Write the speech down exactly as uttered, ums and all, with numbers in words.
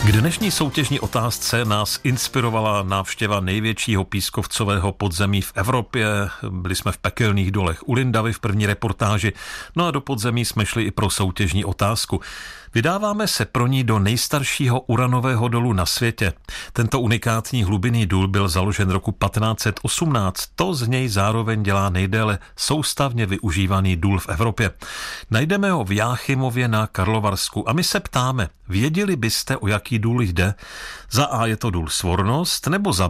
K dnešní soutěžní otázce nás inspirovala návštěva největšího pískovcového podzemí v Evropě. Byli jsme v pekelných dolech u Lindavy v první reportáži, no a do podzemí jsme šli i pro soutěžní otázku. Vydáváme se pro ní do nejstaršího uranového dolu na světě. Tento unikátní hlubinný důl byl založen roku patnáct set osmnáct. To z něj zároveň dělá nejdéle soustavně využívaný důl v Evropě. Najdeme ho v Jáchymově na Karlovarsku a my se ptáme, věděli byste, o jaký důl jde? Za A je to důl Svornost, nebo za